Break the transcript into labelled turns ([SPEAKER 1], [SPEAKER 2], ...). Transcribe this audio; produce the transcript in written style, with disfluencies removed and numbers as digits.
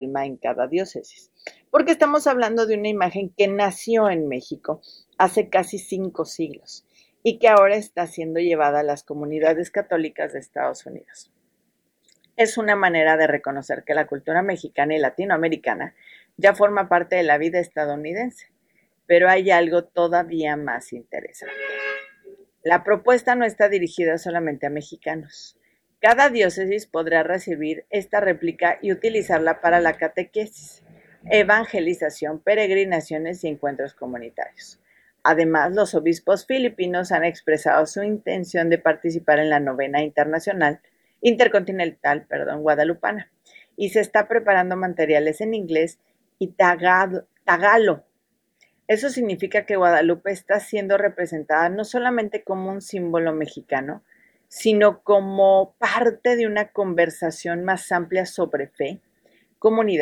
[SPEAKER 1] alma en cada diócesis, porque estamos hablando de una imagen que nació en México hace casi 5 siglos y que ahora está siendo llevada a las comunidades católicas de Estados Unidos. Es una manera de reconocer que la cultura mexicana y latinoamericana ya forma parte de la vida estadounidense, pero hay algo todavía más interesante. La propuesta no está dirigida solamente a mexicanos. Cada diócesis podrá recibir esta réplica y utilizarla para la catequesis, evangelización, peregrinaciones y encuentros comunitarios. Además, los obispos filipinos han expresado su intención de participar en la novena intercontinental guadalupana, y se está preparando materiales en inglés y tagalo. Eso significa que Guadalupe está siendo representada no solamente como un símbolo mexicano, sino como parte de una conversación más amplia sobre fe, comunidad